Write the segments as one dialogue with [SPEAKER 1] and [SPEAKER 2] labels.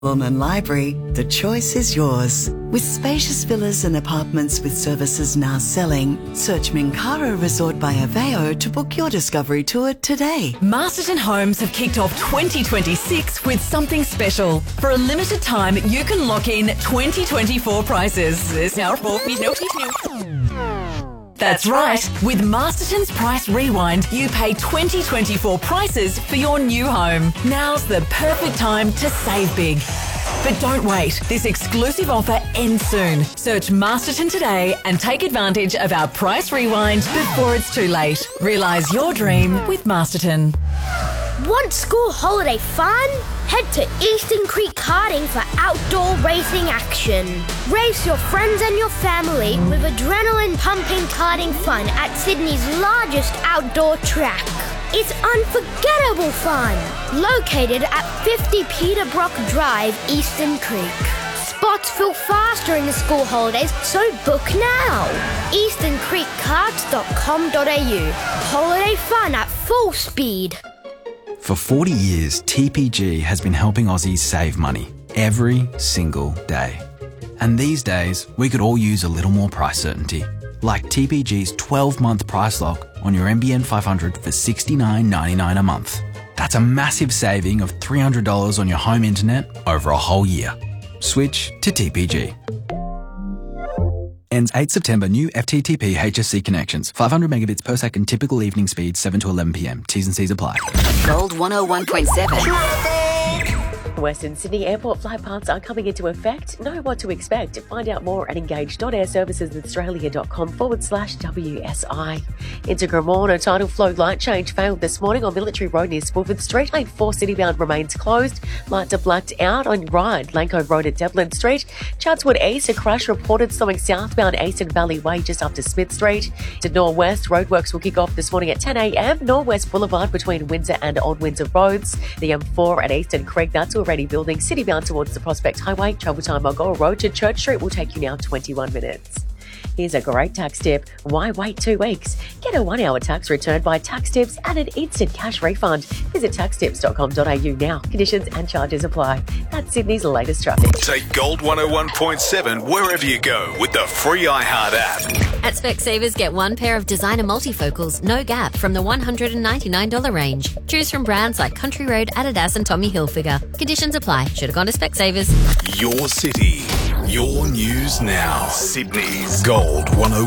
[SPEAKER 1] and library, the choice is yours. With spacious villas and apartments with services now selling, search Minkara Resort by Aveo to book your discovery tour today.
[SPEAKER 2] Masterton Homes have kicked off 2026 with something special. For a limited time, you can lock in 2024 prices. That's right. With Masterton's Price Rewind, you pay 2024 prices for your new home. Now's the perfect time to save big. But don't wait. This exclusive offer ends soon. Search Masterton today and take advantage of our Price Rewind before it's too late. Realise your dream with Masterton.
[SPEAKER 3] Want school holiday fun? Head to Eastern Creek Karting for outdoor racing action. Race your friends and your family with adrenaline-pumping karting fun at Sydney's largest outdoor track. It's unforgettable fun. Located at 50 Peterbrook Drive, Eastern Creek. Spots fill fast during the school holidays, so book now. easterncreekkarts.com.au. Holiday fun at full speed.
[SPEAKER 4] For 40 years, TPG has been helping Aussies save money every single day. And these days, we could all use a little more price certainty. Like TPG's 12-month price lock on your NBN 500 for $69.99 a month. That's a massive saving of $300 on your home internet over a whole year. Switch to TPG. Ends 8 September. New FTTP HSC connections. 500 megabits per second. Typical evening speed 7 to 11 p.m. T's and C's apply.
[SPEAKER 5] Gold 101.7.
[SPEAKER 6] Western Sydney Airport flight paths are coming into effect. Know what to expect. Find out more at engage.airservicesaustralia.com/WSI. Into Cremorne, a tidal flow light change failed this morning on Military Road near Spooford Street. Lane 4 citybound remains closed. Lights are blacked out on Ryde, Lanco Road at Devlin Street. Chatswood East, a crash reported slowing southbound Eastern Valley Way just after Smith Street. To Norwest, roadworks will kick off this morning at 10 a.m. Norwest Boulevard between Windsor and Old Windsor Roads. The M4 at Eastern Creek, that's already building. Citybound towards the Prospect Highway. Travel time Mulgoa Road to Church Street will take you now 21 minutes. Here's a great tax tip. Why wait 2 weeks? Get a 1-hour tax return by Tax Tips and an instant cash refund. Visit taxtips.com.au now. Conditions and charges apply. That's Sydney's latest traffic.
[SPEAKER 7] Take Gold 101.7 wherever you go with the free iHeart app.
[SPEAKER 5] At Specsavers, get one pair of designer multifocals, no gap, from the $199 range. Choose from brands like Country Road, Adidas and Tommy Hilfiger. Conditions apply. Should have gone to Specsavers.
[SPEAKER 7] Your city, your news now. Sydney's Gold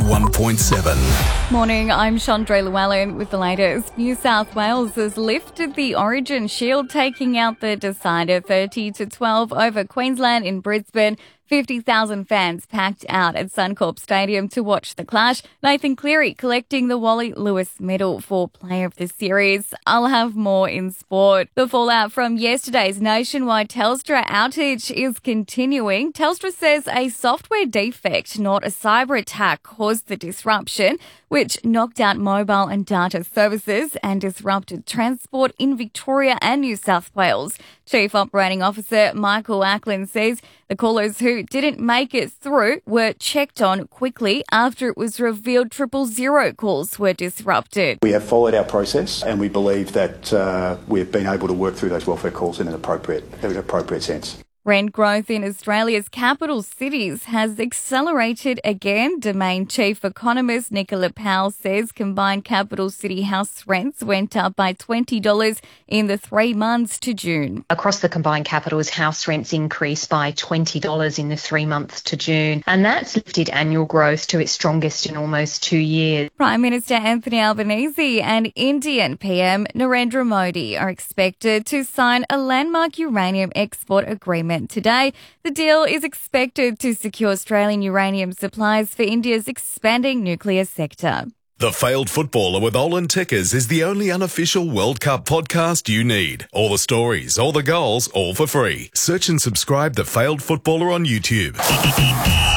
[SPEAKER 7] 101.7.
[SPEAKER 8] Morning, I'm Chandra Llewellyn with the latest. New South Wales has lifted the Origin Shield, taking out the decider 30-12 over Queensland in Brisbane. 50,000 fans packed out at Suncorp Stadium to watch the clash. Nathan Cleary collecting the Wally Lewis Medal for Player of the Series. I'll have more in sport. The fallout from yesterday's nationwide Telstra outage is continuing. Telstra says a software defect, not a cyber attack, caused the disruption, which knocked out mobile and data services and disrupted transport in Victoria and New South Wales. Chief Operating Officer Michael Ackland says the callers who didn't make it through were checked on quickly after it was revealed 000 calls were disrupted.
[SPEAKER 9] We have followed our process and we believe that we've been able to work through those welfare calls in an appropriate sense.
[SPEAKER 8] Rent growth in Australia's capital cities has accelerated again. Domain chief economist Nicola Powell says combined capital city house rents went up by $20 in the 3 months to June.
[SPEAKER 10] Across the combined capitals, house rents increased by $20 in the 3 months to June, and that's lifted annual growth to its strongest in almost 2 years.
[SPEAKER 8] Prime Minister Anthony Albanese and Indian PM Narendra Modi are expected to sign a landmark uranium export agreement today. The deal is expected to secure Australian uranium supplies for India's expanding nuclear sector.
[SPEAKER 7] The Failed Footballer with Olin Tickers is the only unofficial World Cup podcast you need. All the stories, all the goals, all for free. Search and subscribe The Failed Footballer on YouTube.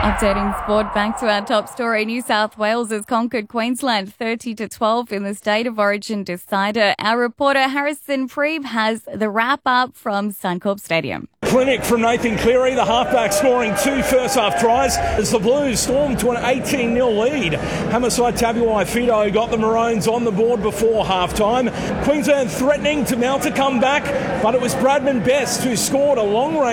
[SPEAKER 8] Updating sport, back to our top story. New South Wales has conquered Queensland 30-12 in the State of Origin decider. Our reporter Harrison Preeb has the wrap-up from Suncorp Stadium.
[SPEAKER 11] Clinic from Nathan Cleary, the halfback scoring 2 first-half tries as the Blues stormed to an 18-0 lead. Hammerside Tabuai Fido got the Maroons on the board before half-time. Queensland threatening to mount a comeback, but it was Bradman Best who scored a long-range